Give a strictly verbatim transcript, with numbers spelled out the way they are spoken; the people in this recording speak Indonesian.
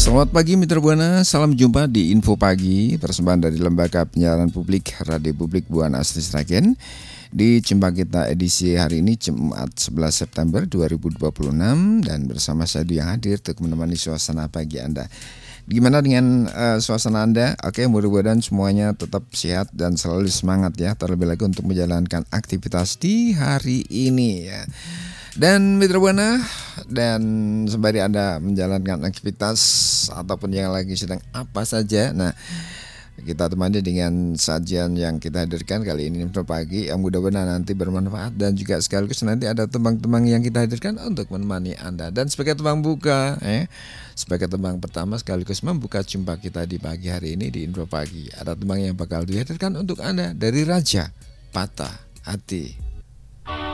Selamat pagi Mitra Buana, salam jumpa di Info Pagi, persembahan dari Lembaga Penyiaran Publik Radio Publik Buana Asri Sragen. Di jumpa kita edisi hari ini Jumat sebelas September dua ribu dua puluh enam dan bersama saya yang hadir untuk menemani suasana pagi Anda. Gimana dengan uh, suasana Anda? Oke, mudah-mudahan semuanya tetap sehat dan selalu semangat ya, terlebih lagi untuk menjalankan aktivitas di hari ini ya. Dan Mitra Buana, dan sembari Anda menjalankan aktivitas ataupun yang lagi sedang apa saja, nah kita temani dengan sajian yang kita hadirkan kali ini Mitra Pagi yang mudah-mudahan nanti bermanfaat dan juga sekaligus nanti ada tembang-tembang yang kita hadirkan untuk menemani Anda. Dan sebagai tembang buka, eh, sebagai tembang pertama sekaligus membuka jumpa kita di pagi hari ini di Info Pagi, ada tembang yang bakal dihadirkan untuk Anda dari Raja Patah Hati.